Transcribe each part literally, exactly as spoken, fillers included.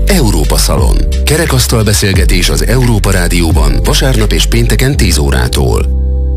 Európa Szalon. Kerekasztal beszélgetés az Európa Rádióban vasárnap és pénteken tíz órától.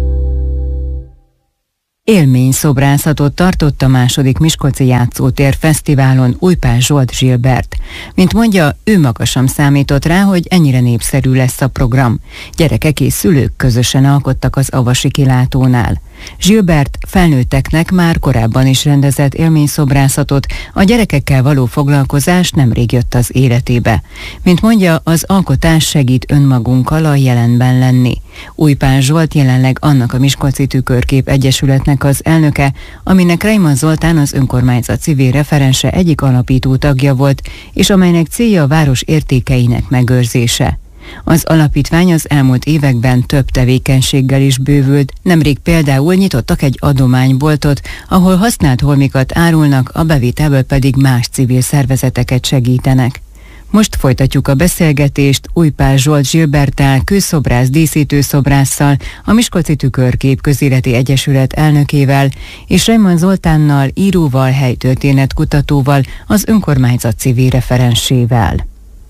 Élményszobrászatot tartott a második Miskolci Játszótér Fesztiválon Újpás Zsolt Zsilbert. Mint mondja, ő maga sem számított rá, hogy ennyire népszerű lesz a program. Gyerekek és szülők közösen alkottak az Avasi kilátónál. Zsilbert felnőtteknek már korábban is rendezett élményszobrászatot, a gyerekekkel való foglalkozás nemrég jött az életébe. Mint mondja, az alkotás segít önmagunkkal a jelenben lenni. Újpás Zsolt jelenleg annak a Miskolci Tükörkép Egyesületnek az elnöke, aminek Reimann Zoltán az önkormányzat civil referense egyik alapító tagja volt, és amelynek célja a város értékeinek megőrzése. Az alapítvány az elmúlt években több tevékenységgel is bővült, nemrég például nyitottak egy adományboltot, ahol használt holmikat árulnak, a bevételből pedig más civil szervezeteket segítenek. Most folytatjuk a beszélgetést Újpás Zsolt Zsilberttel, kőszobrász díszítőszobrásszal, a Miskolci Tükörkép Közéleti Egyesület elnökével, és Reimann Zoltánnal, íróval, helytörténetkutatóval, az önkormányzat civil referensével.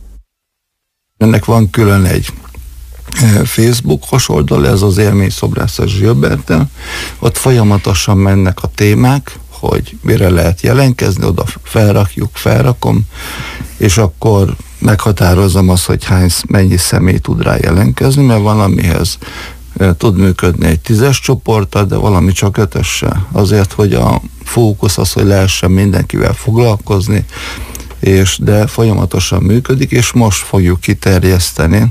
Ennek van külön egy Facebookos oldal, ez az Élményszobrászat Zsilberttel. Ott folyamatosan mennek a témák, hogy mire lehet jelentkezni, oda felrakjuk, felrakom, és akkor meghatározom azt, hogy hány, mennyi személy tud rá jelentkezni, mert valamihez tud működni egy tízes csoporttal, de valami csak ötössel. Azért, hogy a fókusz az, hogy lehessen mindenkivel foglalkozni, és de folyamatosan működik, és most fogjuk kiterjeszteni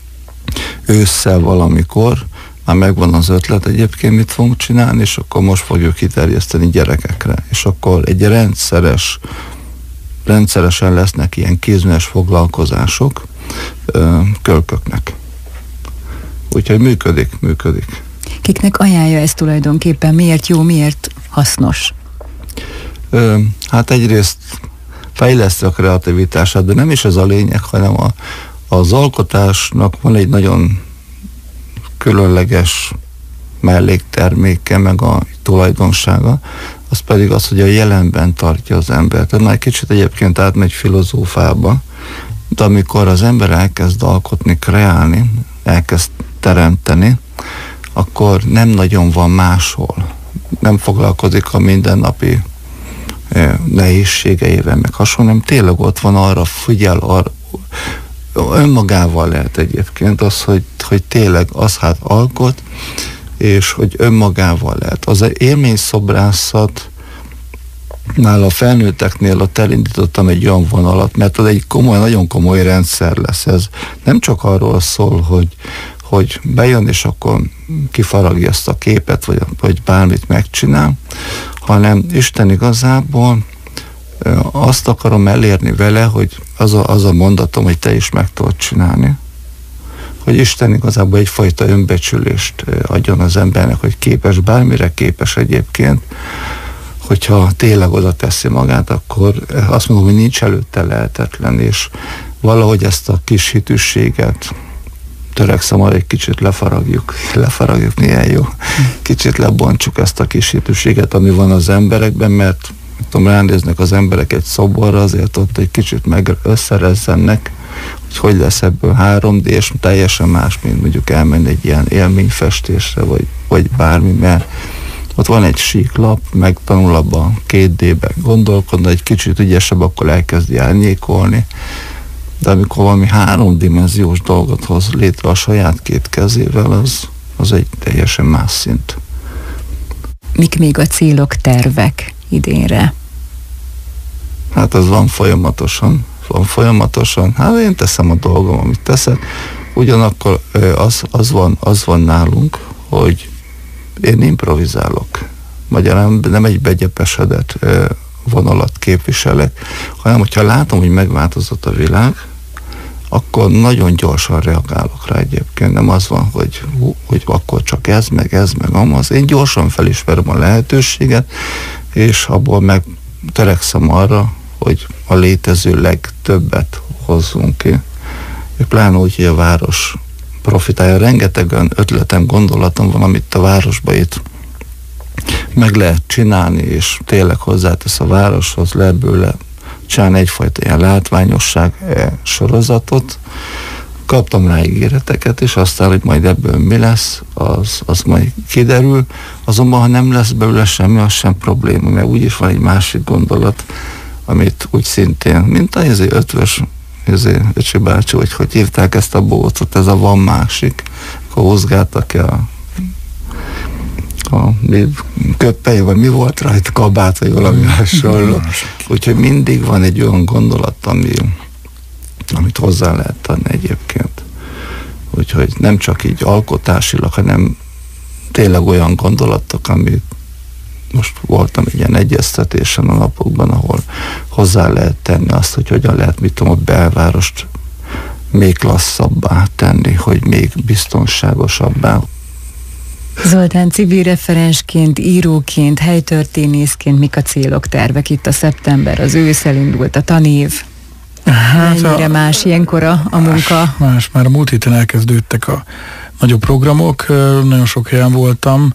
ősszel valamikor, már megvan az ötlet egyébként, mit fogunk csinálni, és akkor most fogjuk kiterjeszteni gyerekekre, és akkor egy rendszeres, rendszeresen lesznek ilyen kézműves foglalkozások ö, kölköknek. Úgyhogy működik, működik. Kiknek ajánlja ezt tulajdonképpen? Miért jó, miért hasznos? Ö, hát egyrészt fejleszti a kreativitását, de nem is ez a lényeg, hanem a, az alkotásnak van egy nagyon különleges mellékterméke, meg a tulajdonsága, az pedig az, hogy a jelenben tartja az embert. Tehát már egy kicsit egyébként átmegy filozófába, de amikor az ember elkezd alkotni, kreálni, elkezd teremteni, akkor nem nagyon van máshol. Nem foglalkozik a mindennapi nehézségeivel, meg hasonló, nem tényleg ott van, arra figyel, arra, önmagával lehet egyébként az, hogy, hogy tényleg az hát alkot, és hogy önmagával lehet. Az élményszobrászat nál a felnőtteknél ott elindítottam egy olyan vonalat, mert az egy komoly, nagyon komoly rendszer lesz. Ez nem csak arról szól, hogy, hogy bejön, és akkor kifaragja ezt a képet, vagy, vagy bármit megcsinál, hanem Isten igazából azt akarom elérni vele, hogy az a, az a mondatom, hogy te is meg tudod csinálni. Hogy Isten igazából egyfajta önbecsülést adjon az embernek, hogy képes, bármire képes egyébként, hogyha tényleg oda teszi magát, akkor azt mondom, hogy nincs előtte lehetetlen, és valahogy ezt a kis hitűséget törekszem, arra egy kicsit lefaragjuk, lefaragjuk, milyen jó, kicsit lebontsuk ezt a kis hitűséget, ami van az emberekben, mert tudom, ránéznek az emberek egy szoborra, azért ott egy kicsit meg összerezzennek, hogy hogy lesz ebből három dé, és teljesen más, mint mondjuk elmenni egy ilyen élményfestésre, vagy, vagy bármi, mert ott van egy sík lap, megtanul abban két dé-ben gondolkodni, egy kicsit ügyesebb, akkor elkezdi árnyékolni, de amikor valami háromdimenziós dolgot hoz létre a saját két kezével, az, az egy teljesen más szint. Mik még a célok, tervek idénre? Hát ez van folyamatosan, van folyamatosan, hát én teszem a dolgom, amit teszek, ugyanakkor az, az, van, az van nálunk, hogy én improvizálok. Magyarán nem egy begyepesedett vonalat képviselek, hanem hogyha látom, hogy megváltozott a világ, akkor nagyon gyorsan reagálok rá egyébként. Nem az van, hogy, hogy akkor csak ez, meg ez, meg amaz. Én gyorsan felismerem a lehetőséget, és abból meg törekszem arra, hogy a létező legtöbbet hozzunk ki. Pláne úgy, hogy a város profitálja. Rengeteg olyan ötletem, gondolatom van, amit a városba itt meg lehet csinálni, és tényleg hozzátesz a városhoz, lehet bőle kapcsán egyfajta ilyen látványosság sorozatot, kaptam rá ígéreteket, és aztán, hogy majd ebből mi lesz, az, az majd kiderül. Azonban, ha nem lesz belőle semmi, az sem probléma, mert úgyis van egy másik gondolat, amit úgy szintén, mint a ezért ötvös, ezért öcsi bácsi, hogy hogy írták ezt a bócot, ez a van másik, akkor hozgáltak a a köppely, vagy mi volt rajta, kabát, vagy valami hasonló. Úgyhogy mindig van egy olyan gondolat, ami, amit hozzá lehet adni egyébként. Úgyhogy nem csak így alkotásilag, hanem tényleg olyan gondolatok, amit most voltam egy ilyen egyeztetésen a napokban, ahol hozzá lehet tenni azt, hogy hogyan lehet, mit tudom, a belvárost még klasszabbá tenni, hogy még biztonságosabbá. Zoltán, civil referensként, íróként, helytörténészként mik a célok, tervek? Itt a szeptember, az ősz, elindult a tanév. Hát mennyire a, más ilyenkor a, a munka? Más, más, már a múlt héten elkezdődtek a nagyobb programok, nagyon sok helyen voltam.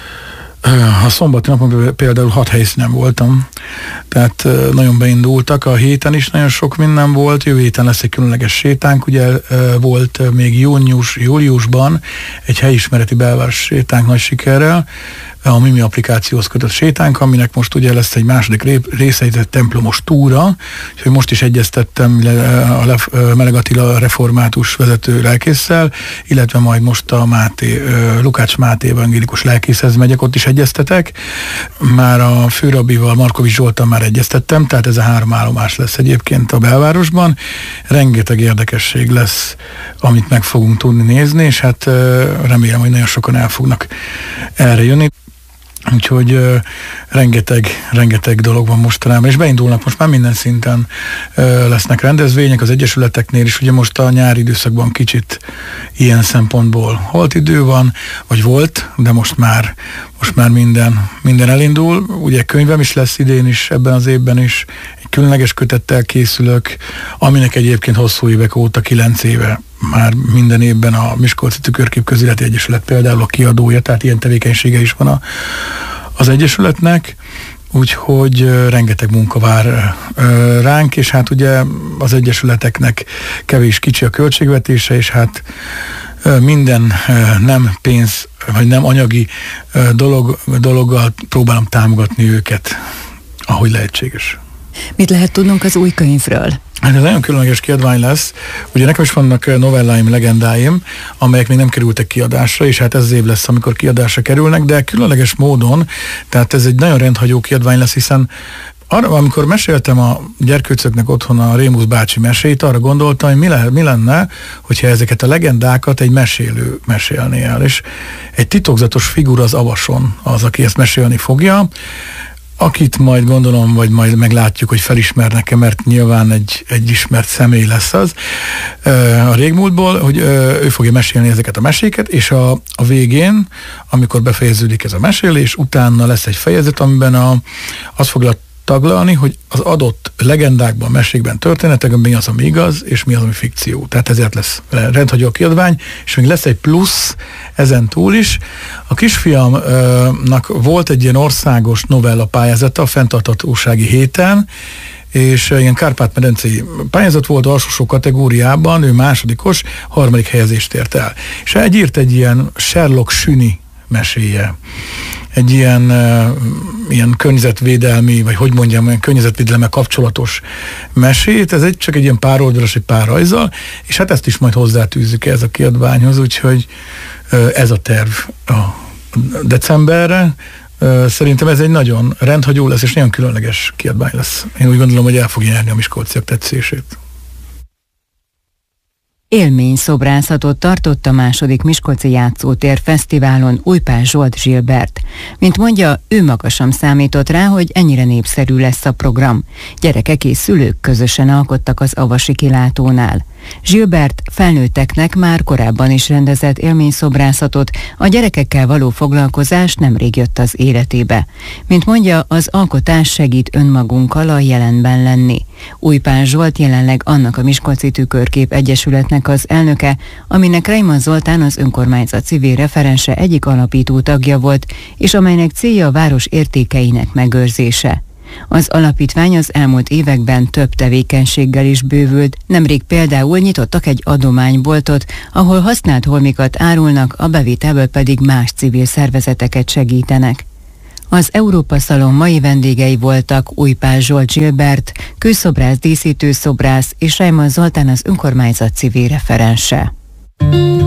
A szombati napon például hat helyszínen voltam, tehát nagyon beindultak. A héten is nagyon sok minden volt, jövő héten lesz egy különleges sétánk, ugye volt még június, júliusban egy helyismereti belváros sétánk nagy sikerrel, a Mimi applikációhoz kötött sétánk, aminek most ugye lesz egy második része, egy templomos túra, úgyhogy most is egyeztettem a Meleg Attila református vezető lelkésszel, illetve majd most a Máté, Lukács Máté evangélikus lelkészhez megyek, ott is egyeztetek. Már a főrabbival, Markovics Zsoltán már egyeztettem, tehát ez a három állomás lesz egyébként a belvárosban. Rengeteg érdekesség lesz, amit meg fogunk tudni nézni, és hát remélem, hogy nagyon sokan el fognak erre jönni. Úgyhogy uh, rengeteg, rengeteg dolog van mostanában, és beindulnak most már minden szinten uh, lesznek rendezvények az egyesületeknél is. Ugye most a nyári időszakban kicsit ilyen szempontból holt idő van, vagy volt, de most már, most már minden, minden elindul. Ugye könyvem is lesz idén is, ebben az évben is. Egy különleges kötettel készülök, aminek egyébként hosszú évek óta, kilenc éve már minden évben a Miskolci Tükörkép Közéleti Egyesület például a kiadója, tehát ilyen tevékenysége is van a, az Egyesületnek, úgyhogy uh, rengeteg munka vár uh, ránk, és hát ugye az egyesületeknek kevés kicsi a költségvetése, és hát uh, minden uh, nem pénz, vagy nem anyagi uh, dolog, dologgal próbálom támogatni őket, ahogy lehetséges. Mit lehet tudnunk az új könyvről? Hát ez nagyon különleges kiadvány lesz. Ugye nekem is vannak novelláim, legendáim, amelyek még nem kerültek kiadásra, és hát ez az év lesz, amikor kiadásra kerülnek, de különleges módon, tehát ez egy nagyon rendhagyó kiadvány lesz, hiszen arra, amikor meséltem a gyerkőcöknek otthon a Rémusz bácsi mesét, arra gondoltam, hogy mi, le, mi lenne, hogyha ezeket a legendákat egy mesélő mesélné el, és egy titokzatos figura az Avason az, aki ezt mesélni fogja, akit majd gondolom, vagy majd meglátjuk, hogy felismernek-e, mert nyilván egy, egy ismert személy lesz az a régmúltból, hogy ő fogja mesélni ezeket a meséket, és a, a végén, amikor befejeződik ez a mesélés, utána lesz egy fejezet, amiben a, az fogja taglalni, hogy az adott legendákban, mesékben, történetekben mi az, ami igaz, és mi az, ami fikció. Tehát ezért lesz rendhagyó kiadvány, és még lesz egy plusz ezen túl is. A kisfiamnak volt egy ilyen országos novella pályázata a fenntarthatósági héten, és ilyen Kárpát-medencei pályázat volt alsósó kategóriában, ő másodikos, harmadik helyezést ért el. És egy írt egy ilyen Sherlock Süni meséje. Egy ilyen, uh, ilyen környezetvédelmi, vagy hogy mondjam, olyan környezetvédelemmel kapcsolatos mesét, ez egy, csak egy ilyen pár oldalas, egy pár rajzzal, és hát ezt is majd hozzátűzzük ez a kiadványhoz, úgyhogy uh, ez a terv a decemberre. Uh, szerintem ez egy nagyon rendhagyó lesz, és nagyon különleges kiadvány lesz. Én úgy gondolom, hogy el fogja nyerni a miskolciak tetszését. Élményszobrászatot tartott a második Miskolci Játszótér Fesztiválon Újpás Zsolt Zsilbert. Mint mondja, ő maga sem számított rá, hogy ennyire népszerű lesz a program. Gyerekek és szülők közösen alkottak az avasi kilátónál. Zsilbert felnőtteknek már korábban is rendezett élményszobrászatot, a gyerekekkel való foglalkozás nemrég jött az életébe. Mint mondja, az alkotás segít önmagunkkal a jelenben lenni. Újpás Zsolt jelenleg annak a Miskolci Tükörkép Egyesületnek az elnöke, aminek Reimann Zoltán az önkormányzat civil referense egyik alapító tagja volt, és amelynek célja a város értékeinek megőrzése. Az alapítvány az elmúlt években több tevékenységgel is bővült, nemrég például nyitottak egy adományboltot, ahol használt holmikat árulnak, a bevételből pedig más civil szervezeteket segítenek. Az Európa Szalon mai vendégei voltak Újpál Zsolt Zsilbert, kőszobrász, díszítőszobrász és Reimann Zoltán, az önkormányzat civil referense.